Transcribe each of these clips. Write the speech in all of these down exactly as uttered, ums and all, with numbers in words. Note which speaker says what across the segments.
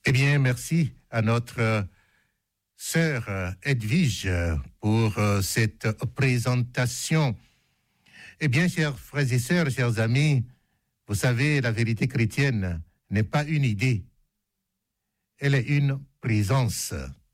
Speaker 1: Eh bien, merci à notre euh, sœur euh, Edwige pour euh, cette présentation. Eh bien, chers frères et sœurs, chers amis, vous savez, la vérité chrétienne n'est pas une idée, elle est une présence.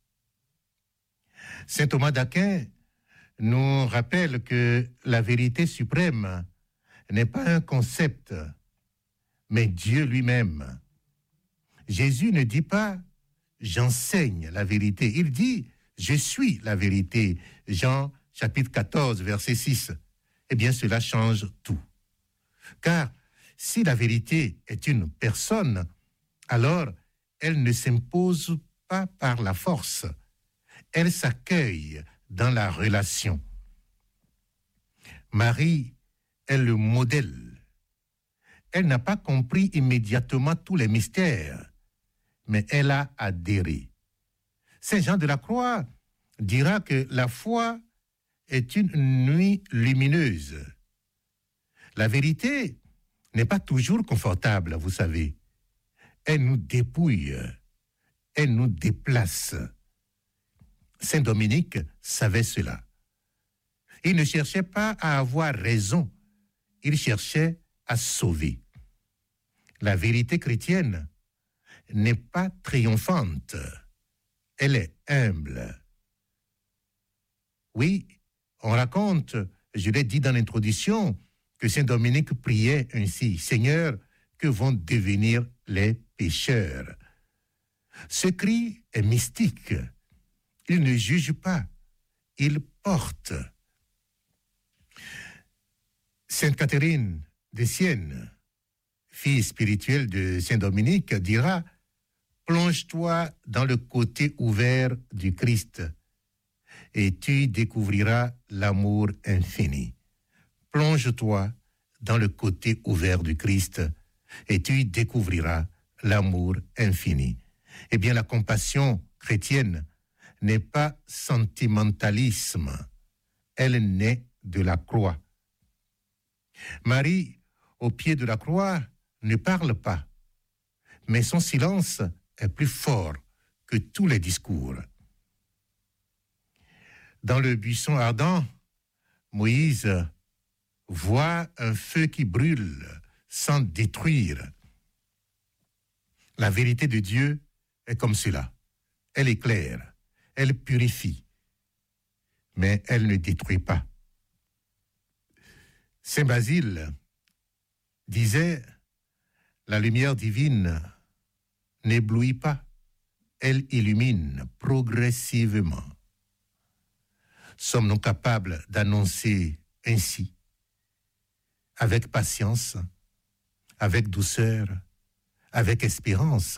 Speaker 1: Saint Thomas d'Aquin nous rappelle que la vérité suprême n'est pas un concept, mais Dieu lui-même. Jésus ne dit pas « j'enseigne la vérité », il dit « je suis la vérité ». Jean chapitre quatorze, verset six. Eh bien, cela change tout. Car si la vérité est une personne, alors elle ne s'impose pas par la force, elle s'accueille dans la relation. Marie est le modèle. Elle n'a pas compris immédiatement tous les mystères, mais elle a adhéré. Saint Jean de la Croix dira que la foi est une nuit lumineuse. La vérité n'est pas toujours confortable, vous savez. Elle nous dépouille, elle nous déplace. Saint Dominique savait cela. Il ne cherchait pas à avoir raison, il cherchait à sauver. La vérité chrétienne n'est pas triomphante, elle est humble. Oui, on raconte, je l'ai dit dans l'introduction, que Saint Dominique priait ainsi, « Seigneur, que vont devenir les pécheurs ?» Ce cri est mystique. Il ne juge pas, il porte. Sainte Catherine de Sienne, fille spirituelle de Saint Dominique, dira « Plonge-toi dans le côté ouvert du Christ et tu découvriras l'amour infini. Plonge-toi dans le côté ouvert du Christ et tu découvriras l'amour infini. » Eh bien, la compassion chrétienne n'est pas sentimentalisme, elle naît de la croix. Marie, au pied de la croix, ne parle pas, mais son silence est plus fort que tous les discours. Dans le buisson ardent, Moïse voit un feu qui brûle sans détruire. La vérité de Dieu est comme cela. Elle éclaire, elle purifie, mais elle ne détruit pas. Saint Basile disait « La lumière divine n'éblouit pas, elle illumine progressivement. » Sommes-nous capables d'annoncer ainsi, avec patience, avec douceur, avec espérance?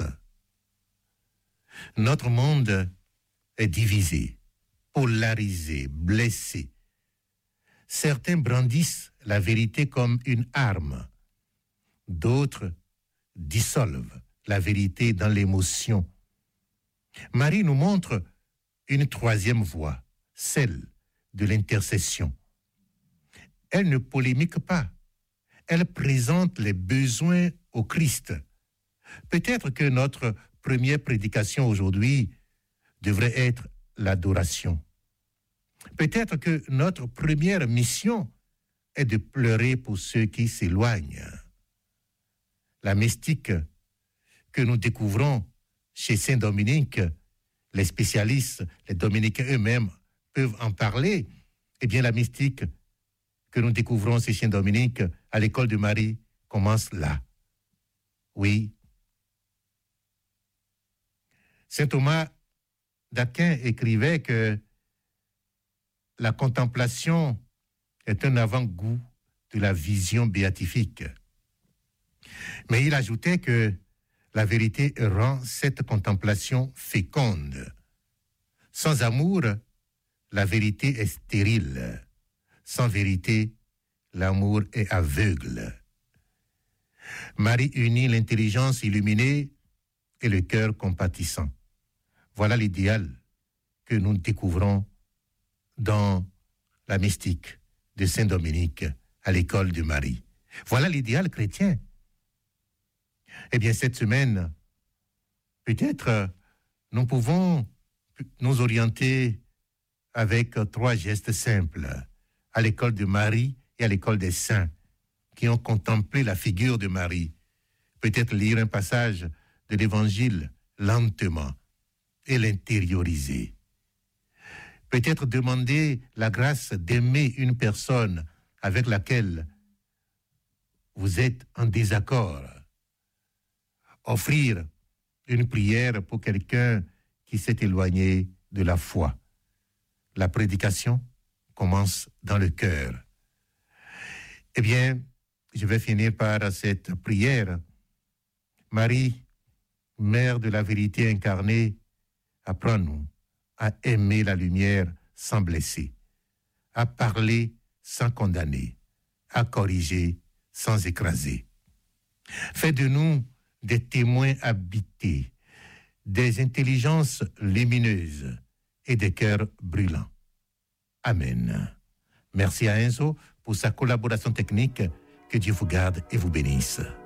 Speaker 1: Notre monde est divisé, polarisé, blessé. Certains brandissent la vérité comme une arme. D'autres dissolvent la vérité dans l'émotion. Marie nous montre une troisième voie, celle de l'intercession. Elle ne polémique pas. Elle présente les besoins au Christ. Peut-être que notre première prédication aujourd'hui devrait être l'adoration. Peut-être que notre première mission est de pleurer pour ceux qui s'éloignent. La mystique que nous découvrons chez Saint Dominique, les spécialistes, les dominicains eux-mêmes peuvent en parler. Eh bien, la mystique que nous découvrons chez Saint Dominique à l'école de Marie commence là. Oui. Saint Thomas d'Aquin écrivait que la contemplation est un avant-goût de la vision béatifique. Mais il ajoutait que la vérité rend cette contemplation féconde. Sans amour, la vérité est stérile. Sans vérité, l'amour est aveugle. Marie unit l'intelligence illuminée et le cœur compatissant. Voilà l'idéal que nous découvrons dans la mystique de Saint Dominique à l'école de Marie. Voilà l'idéal chrétien. Eh bien, cette semaine, Peut-être nous pouvons nous orienter avec trois gestes simples à l'école de Marie et à l'école des saints qui ont contemplé la figure de Marie. Peut-être lire un passage de l'Évangile lentement et l'intérioriser. Peut-être demander la grâce d'aimer une personne avec laquelle vous êtes en désaccord. Offrir une prière pour quelqu'un qui s'est éloigné de la foi. La prédication commence dans le cœur. Eh bien, je vais finir par cette prière. Marie, Mère de la vérité incarnée, apprends-nous à aimer la lumière sans blesser, à parler sans condamner, à corriger sans écraser. Fais de nous des témoins habités, des intelligences lumineuses et des cœurs brûlants. Amen. Merci à Enzo pour sa collaboration technique. Que Dieu vous garde et vous bénisse.